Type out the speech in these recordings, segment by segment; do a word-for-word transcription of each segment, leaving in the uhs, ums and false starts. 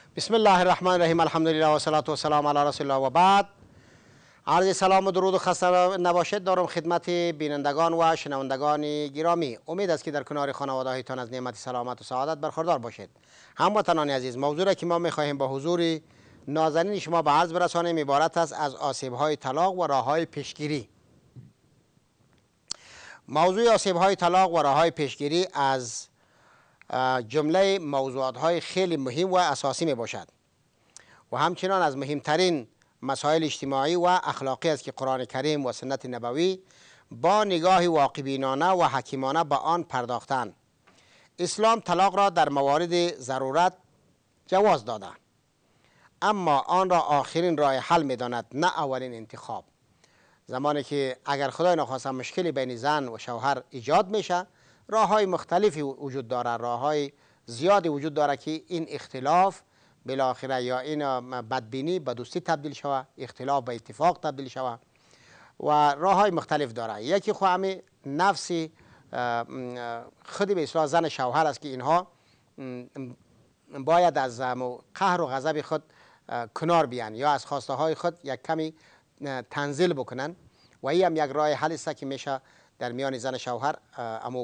بسم الله الرحمن الرحیم. الحمدلله و صلات و سلام علی رسول الله و بعد. عرض سلام و درود و خسته نباشید دارم خدمت بینندگان و شنوندگان گرامی. امید است که در کنار خانواده هایتان از نعمت سلامت و سعادت برخوردار باشید. هموطنان عزیز، موضوع را که ما می‌خواهیم با حضور نازنین شما به عرض برسانیم عبارت است از آسیب‌های طلاق و راه‌های پیشگیری. موضوع آسیب‌های طلاق و راه‌های پیشگیری از جمله موضوعات خیلی مهم و اساسی می باشد و همچنان از مهمترین مسائل اجتماعی و اخلاقی است که قرآن کریم و سنت نبوی با نگاه واقع‌بینانه و حکیمانه به آن پرداختند. اسلام طلاق را در موارد ضرورت جواز داده، اما آن را آخرین راه حل می داند، نه اولین انتخاب. زمانی که اگر خدای نخواسته مشکلی بین زن و شوهر ایجاد میشه، راه های مختلفی وجود داره، راه های زیادی وجود داره که این اختلاف بالاخره یا این بدبینی به دوستی تبدیل شود، اختلاف به اتفاق تبدیل شود و راه های مختلف داره. یکی خو همین نفسی خودی به اصلاح زن شوهر است که اینها باید از قهر و غضب خود کنار بیان یا از خواسته های خود یک کمی تنزیل بکنن و این هم یک راه حل است که میشه در میان زن شوهر امو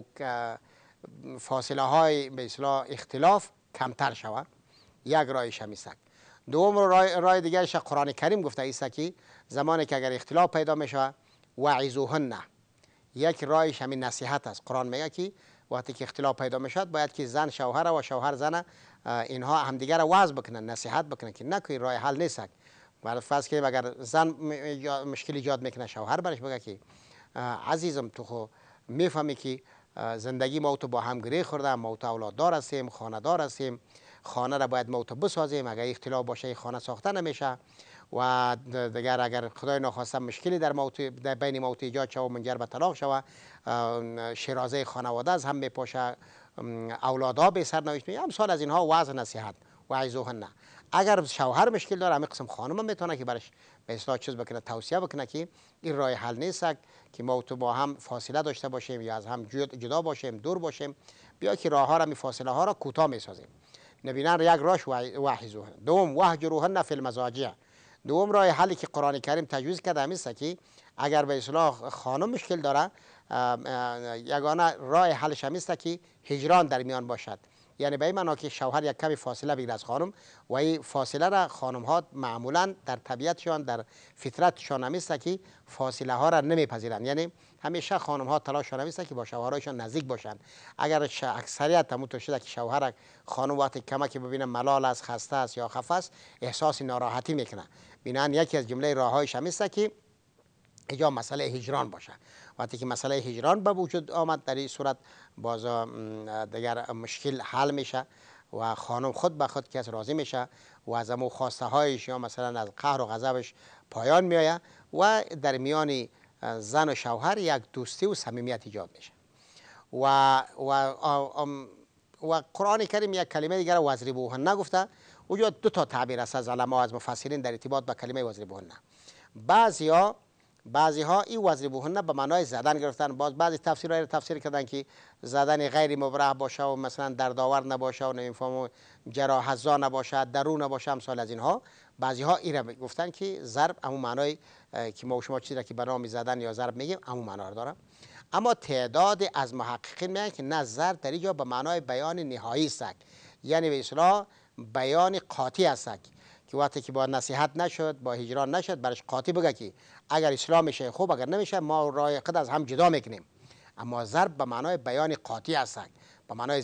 فاصله های به اصطلاح اختلاف کمتر شود. یک راهش هم است. دوم راه, راه دیگرش قرآن کریم گفته است که زمانی که اگر اختلاف پیدا میشه وعظوهن، یک راهش همین نصیحت است. قرآن میگه که وقتی که اختلاف پیدا میشد باید که زن شوهر و شوهر زن اینها همدیگر را وعظ بکنن، نصیحت بکنن که نه راه حل نیست. برای فرض که اگر زن مشکل ایجاد میکنه شوهر برش بگه که عزیزم تو خو میفهمی که زندگی ما تو با هم گره خورده، ما تو اولاددار هستیم، خانه دار هستیم، خانه را باید ما تو بسازیم، اگر اختلاف باشه خانه ساخته نمیشه و دیگر اگر خدای نخواسته مشکلی در موت در بین موت ایجاد شود و منجر به طلاق شود، شیرازه خانواده از هم میپاشه، اولادا به سر نوشت میشه. امثال از اینها وعظ نصیحت وعظوهن. اگر شوهر مشکل داره همین قسم خانم میتونه که برش به اصلاح چیز بکنه، توصیه بکنه که این راه حل نیست که ما تو با هم فاصله داشته باشیم یا از هم جدا باشیم، دور باشیم، بیا که راه ها را می فاصله ها را کوتاه میسازیم. نبینن یک راهش وحیزوهن. دوم وهجروهن فی المضاجع. دوم راه حلی که قرآن کریم تجویز کرده است که اگر به اصلاح خانم مشکل داره یگانه راه حلش است که هجران در میان باشد. یعنی به این معنا که شوهر یک کمی فاصله بگیره از خانم و این فاصله را خانم ها معمولا در طبیعتشان در فطرتشان همیست که فاصله ها را نمیپذیرند. یعنی همیشه خانم ها تلاششان همیست که با شوهرایشان نزدیک باشند. اگر اکثریت همون تو شده که شوهر خانم وقتی کمکی ببینه ملال است، خسته است یا خفه است، احساس ناراحتی میکنه. ببینن یکی از جمله راههایش همیست که اینجا مسئله هجران باشه. وقتی که مسئله هجران به وجود آمد در این صورت باز دیگر مشکل حل میشه و خانم خود به خود کس راضی میشه و از امو خواسته هایش یا مثلا از قهر و غضبش پایان میآید و در میان زن و شوهر یک دوستی و صمیمیت ایجاد میشه. و و و قرآن کریم یک کلمه دیگر وضربوهن نگفته. اونجا دو تا تعبیر است از علما از مفسرین در ارتباط با کلمه وضربوهن. بعضیا بعضی ها این وضربوهن به معنای زدن گرفتن، باز بعضی تفسیرها رو تفسیر کردن که زدن غیر مبرح باشه و مثلا دردآور نباشه و نمیفهمم جراحت زا نباشه، درو نباشه، امثال از اینها. بعضی ها این رو گفتن که ضرب همون معنای که ما و شما چیزی را که به نام زدن یا ضرب میگیم همون معنا رو داره. اما تعداد از محققین میگن که نه، ضرب در اینجا به معنای بیان نهایی است، یعنی به اصطلاح بیان قاطع است که وقتی که با نصیحت نشد، با هجران نشد، برش قاطع بگه که اگر اسلام میشه خوب، اگر نمیشه ما راه خود از هم جدا میکنیم. اما ضرب به معنای بیان قاطع است، به معنای